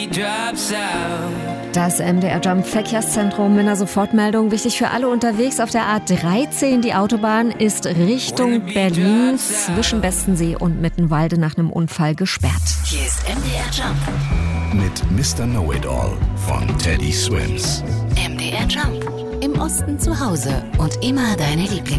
Das MDR Jump Verkehrszentrum mit einer Sofortmeldung. Wichtig für alle unterwegs auf der A13. Die Autobahn ist Richtung Berlin zwischen Bestensee und Mittenwalde nach einem Unfall gesperrt. Hier ist MDR Jump. Mit Mr. Know-It-All von Teddy Swims. MDR Jump. Im Osten zu Hause und immer deine Lieblings